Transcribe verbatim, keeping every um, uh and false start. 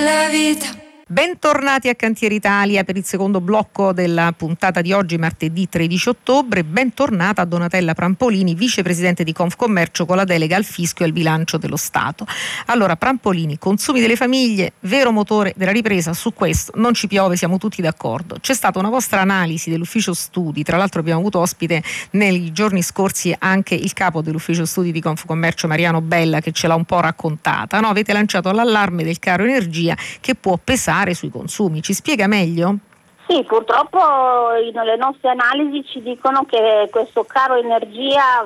la vita. Bentornati a Cantieri Italia per il secondo blocco della puntata di oggi, martedì tredici ottobre. Bentornata a Donatella Prampolini, vicepresidente di Confcommercio con la delega al fisco e al bilancio dello Stato. Allora, Prampolini, consumi delle famiglie, vero motore della ripresa, su questo non ci piove, siamo tutti d'accordo. C'è stata una vostra analisi dell'ufficio studi, tra l'altro abbiamo avuto ospite nei giorni scorsi anche il capo dell'ufficio studi di Confcommercio, Mariano Bella, che ce l'ha un po' raccontata, no? Avete lanciato l'allarme del caro energia che può pesare sui consumi. Ci spiega meglio? Sì, purtroppo le nostre analisi ci dicono che questo caro energia